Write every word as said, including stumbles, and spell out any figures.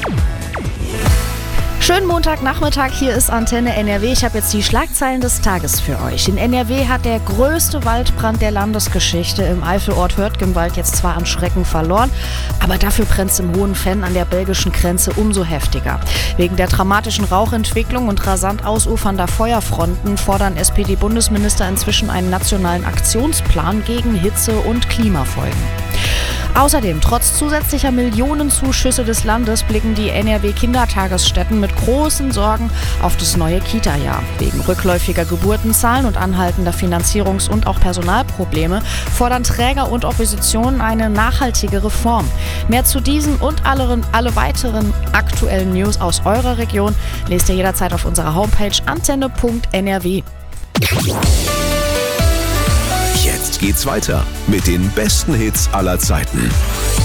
Schönen Montagnachmittag, hier ist Antenne N R W. Ich habe jetzt die Schlagzeilen des Tages für euch. In N R W hat der größte Waldbrand der Landesgeschichte im Eifelort Hörtgenwald jetzt zwar an Schrecken verloren, aber dafür brennt es im Hohenfenn an der belgischen Grenze umso heftiger. Wegen der dramatischen Rauchentwicklung und rasant ausufernder Feuerfronten fordern S P D-Bundesminister inzwischen einen nationalen Aktionsplan gegen Hitze- und Klimafolgen. Außerdem, trotz zusätzlicher Millionenzuschüsse des Landes blicken die N R W-Kindertagesstätten mit großen Sorgen auf das neue Kita-Jahr. Wegen rückläufiger Geburtenzahlen und anhaltender Finanzierungs- und auch Personalprobleme fordern Träger und Opposition eine nachhaltige Reform. Mehr zu diesen und alle, alle weiteren aktuellen News aus eurer Region lest ihr jederzeit auf unserer Homepage antenne punkt n r w. Jetzt geht's weiter mit den besten Hits aller Zeiten.